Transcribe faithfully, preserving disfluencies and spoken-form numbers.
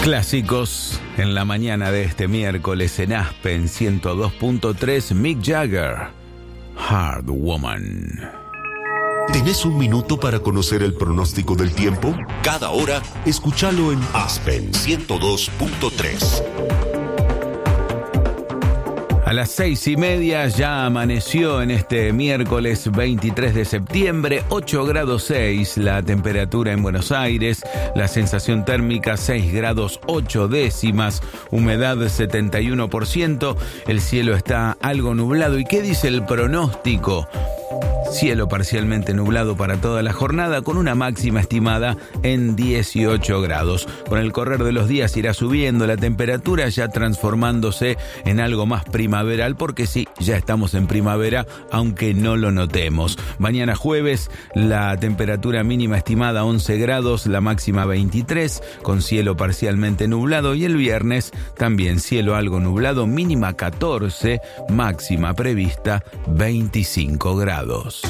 Clásicos en la mañana de este miércoles en Aspen ciento dos punto tres, Mick Jagger, Hard Woman. ¿Tenés un minuto para conocer el pronóstico del tiempo? Cada hora, escúchalo en Aspen ciento dos punto tres. A las seis y media ya amaneció en este miércoles veintitrés de septiembre, ocho grados seis la temperatura en Buenos Aires, la sensación térmica seis grados ocho décimas, humedad setenta y uno por ciento, el cielo está algo nublado. ¿Y qué dice el pronóstico? Cielo parcialmente nublado para toda la jornada con una máxima estimada en dieciocho grados. Con el correr de los días irá subiendo la temperatura, ya transformándose en algo más primaveral, porque sí, ya estamos en primavera, aunque no lo notemos. Mañana jueves la temperatura mínima estimada once grados, la máxima veintitrés, con cielo parcialmente nublado, y el viernes también cielo algo nublado, mínima catorce, máxima prevista veinticinco grados.